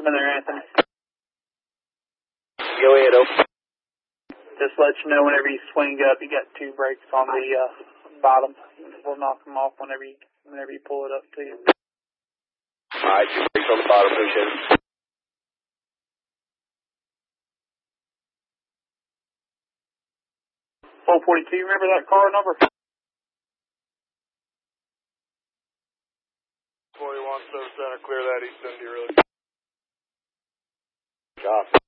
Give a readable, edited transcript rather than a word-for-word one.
in there, Anthony. Go ahead, open. Just let you know whenever you swing up, you got 2 brakes on the bottom. We'll knock them off whenever you pull it up to you. All right, 2 brakes on the bottom, appreciate it. 442, remember that car number? 41 Service Center, clear that east end, really. Copy.